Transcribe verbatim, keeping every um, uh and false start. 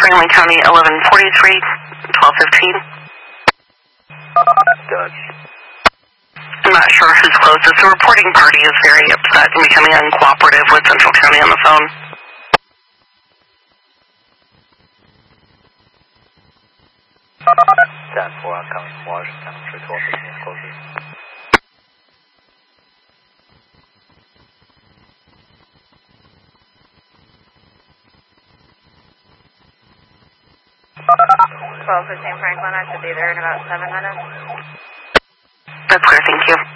Franklin County, eleven forty-three, twelve fifteen. Dodge. I'm not sure who's closest. The reporting party is very upset and becoming uncooperative with Central County on the phone. ten four, I'm coming from Washington, for twelve fifteen closest. twelve fifteen Franklin, I should be there in about seven minutes. That's clear, thank you.